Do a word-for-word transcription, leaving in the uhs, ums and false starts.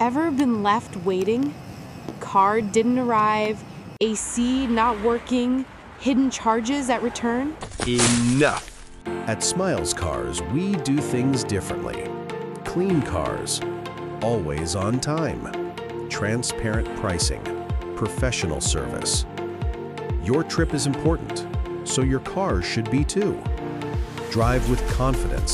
Ever been left waiting? Car didn't arrive, A C not working, hidden charges at return? Enough! At Smiles Cars, we do things differently. Clean cars, always on time, transparent pricing, professional service. Your trip is important, so your car should be too. Drive with confidence